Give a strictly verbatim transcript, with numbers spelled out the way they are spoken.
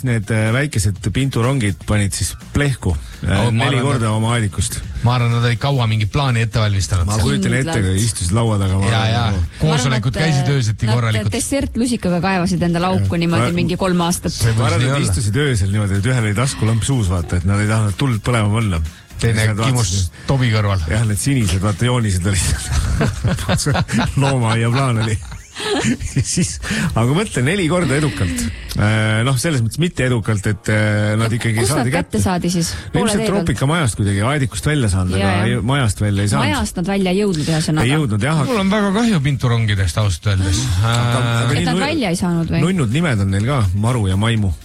need väikesed pinturongid panid siis plehku oh, neli korda oma aedikust. Ma arvan, nad olid kaua mingi plaani ette valmistanud. Ma kujutan ette, kui istusid laua taga. Ja, ja, koosolekud käisid ööseti korralikult. Nad dessertlusikaga kaevasid enda lauku niimoodi mingi kolm aastat. Ma arvan, et istusid öösel niimoodi, et ühel oli taskulamp suus, vaata, et nad ei tahtnud tuld põlema panna. Teine kimus Tobi kõrval. Jah, need sinised, vaata joonised olid. Looma ja plaan oli. siis, aga mõtle neli korda edukalt. Noh, selles mõttes mitte edukalt, et nad ikkagi kus saadi kätte. Kus nad kätte saadi siis? No, ilmselt Troopika majast kuidagi aedikust välja saanud, ja, aga ja. majast välja ei saanud. Majast nad välja ei jõudnud ühe sõnaga. Ei jõudnud, jah. Mul on väga kahju pinturongidest ausalt öeldes. Et nad välja ei saanud või? Nunnud nimed on neil ka, Maru ja Maimu.